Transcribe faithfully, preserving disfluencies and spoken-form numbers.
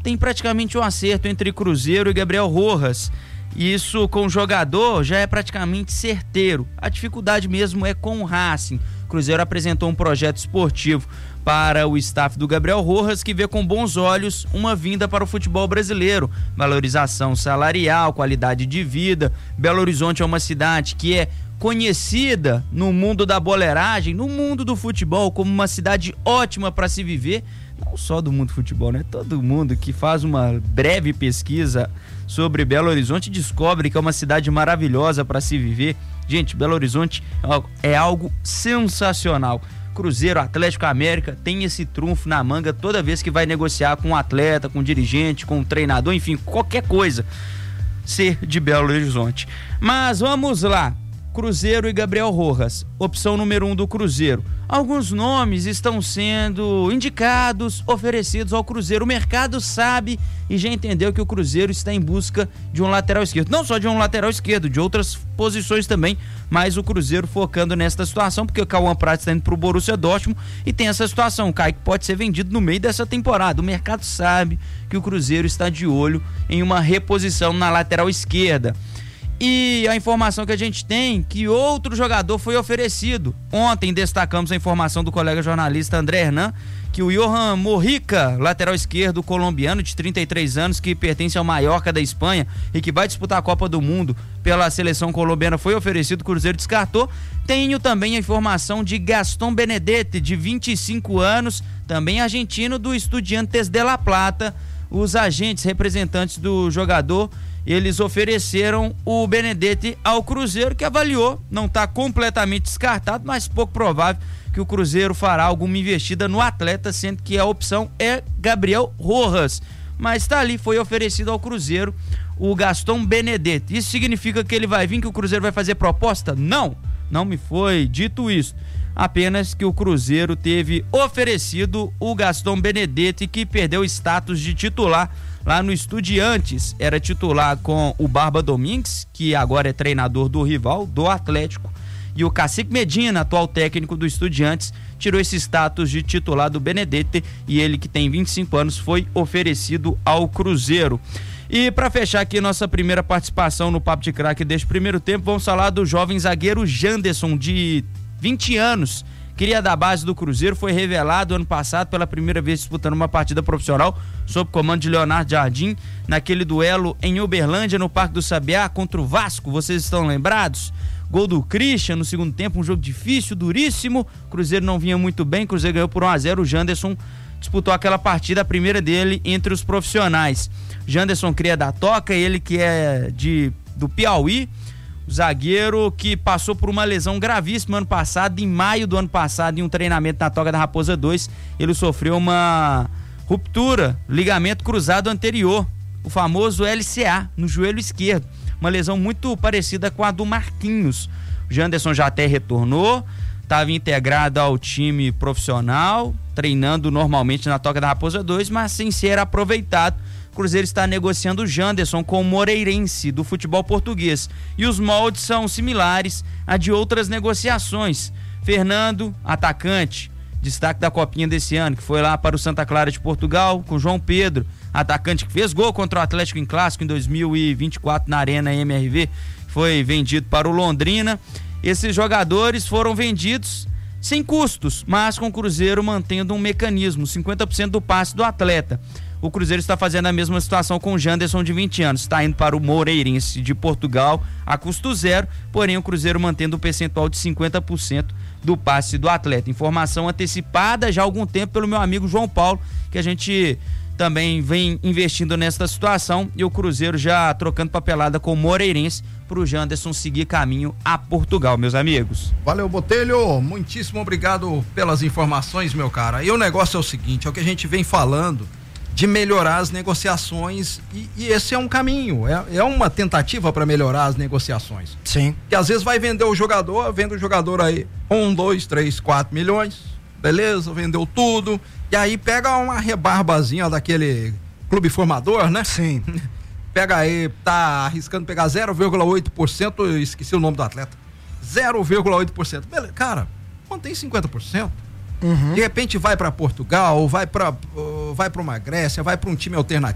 tem praticamente um acerto entre Cruzeiro e Gabriel Rojas. Isso com o jogador já é praticamente certeiro. A dificuldade mesmo é com o Racing. Cruzeiro apresentou um projeto esportivo para o staff do Gabriel Rojas, que vê com bons olhos uma vinda para o futebol brasileiro. Valorização salarial, qualidade de vida. Belo Horizonte é uma cidade que é conhecida no mundo da boleiragem, no mundo do futebol, como uma cidade ótima para se viver. Não só do mundo do futebol, né? Todo mundo que faz uma breve pesquisa sobre Belo Horizonte descobre que é uma cidade maravilhosa para se viver. Gente, Belo Horizonte é algo sensacional. Cruzeiro, Atlético América tem esse trunfo na manga toda vez que vai negociar com um atleta, com um dirigente, com um treinador, enfim, qualquer coisa, ser de Belo Horizonte. Mas vamos lá. Cruzeiro e Gabriel Rojas, opção número um do Cruzeiro. Alguns nomes estão sendo indicados, oferecidos ao Cruzeiro. O mercado sabe e já entendeu que o Cruzeiro está em busca de um lateral esquerdo. Não só de um lateral esquerdo, de outras posições também, mas o Cruzeiro focando nesta situação, porque o Cauã Prats está indo pro Borussia Dortmund e tem essa situação. O Kaique pode ser vendido no meio dessa temporada. O mercado sabe que o Cruzeiro está de olho em uma reposição na lateral esquerda. E a informação que a gente tem, que outro jogador foi oferecido. Ontem destacamos a informação do colega jornalista André Hernan, que o Johan Morrica, lateral esquerdo colombiano de trinta e três anos, que pertence ao Mallorca da Espanha e que vai disputar a Copa do Mundo pela seleção colombiana, foi oferecido, o Cruzeiro descartou. Tenho também a informação de Gastón Benedetti, de vinte e cinco anos, também argentino, do Estudiantes de La Plata. Os agentes representantes do jogador, eles ofereceram o Benedetti ao Cruzeiro, que avaliou, não está completamente descartado, mas pouco provável que o Cruzeiro fará alguma investida no atleta, sendo que a opção é Gabriel Rojas. Mas está ali, foi oferecido ao Cruzeiro o Gastón Benedetti. Isso significa que ele vai vir, que o Cruzeiro vai fazer proposta? Não, não me foi dito isso. Apenas que o Cruzeiro teve oferecido o Gastón Benedetti, que perdeu status de titular lá no Estudiantes. Era titular com o Barba Domingues, que agora é treinador do rival, do Atlético, e o Cacique Medina, atual técnico do Estudiantes, tirou esse status de titular do Benedetti, e ele, que tem vinte e cinco anos, foi oferecido ao Cruzeiro. E para fechar aqui nossa primeira participação no Papo de Craque deste primeiro tempo, vamos falar do jovem zagueiro Janderson, de vinte anos, cria da base do Cruzeiro, foi revelado ano passado pela primeira vez disputando uma partida profissional sob comando de Leonardo Jardim, naquele duelo em Uberlândia, no Parque do Sabiá, contra o Vasco. Vocês estão lembrados? Gol do Christian no segundo tempo, um jogo difícil, duríssimo. Cruzeiro não vinha muito bem, Cruzeiro ganhou por um a zero. O Janderson disputou aquela partida, a primeira dele entre os profissionais. Janderson cria da Toca, ele que é de, do Piauí, zagueiro que passou por uma lesão gravíssima ano passado. Em maio do ano passado, em um treinamento na Toca da Raposa dois, ele sofreu uma ruptura, ligamento cruzado anterior, o famoso L C A, no joelho esquerdo, uma lesão muito parecida com a do Marquinhos. O Janderson já até retornou, estava integrado ao time profissional, treinando normalmente na Toca da Raposa dois, mas sem ser aproveitado. O Cruzeiro está negociando o Janderson com o Moreirense, do futebol português, e os moldes são similares a de outras negociações. Fernando, atacante, destaque da Copinha desse ano, que foi lá para o Santa Clara de Portugal, com João Pedro, atacante que fez gol contra o Atlético em Clássico em dois mil e vinte e quatro na Arena M R V, foi vendido para o Londrina. Esses jogadores foram vendidos sem custos, mas com o Cruzeiro mantendo um mecanismo, cinquenta por cento do passe do atleta. O Cruzeiro está fazendo a mesma situação com o Janderson, de vinte anos, está indo para o Moreirense de Portugal a custo zero, porém o Cruzeiro mantendo o percentual de cinquenta por cento do passe do atleta. Informação antecipada já há algum tempo pelo meu amigo João Paulo, que a gente também vem investindo nesta situação, e o Cruzeiro já trocando papelada com o Moreirense para o Janderson seguir caminho a Portugal, meus amigos. Valeu, Botelho, muitíssimo obrigado pelas informações, meu cara. E o negócio é o seguinte, é o que a gente vem falando, de melhorar as negociações, e, e esse é um caminho, é, é uma tentativa para melhorar as negociações. Sim. Que às vezes vai vender o jogador, vende o jogador aí um, dois, três, quatro milhões, beleza, vendeu tudo, e aí pega uma rebarbazinha daquele clube formador, né? Sim. Pega aí, tá arriscando pegar zero vírgula oito por cento, esqueci o nome do atleta, zero vírgula oito por cento, beleza, cara, mantém cinquenta por cento. Uhum. De repente vai para Portugal, vai para uh, vai para uma Grécia, vai para um time alternativo.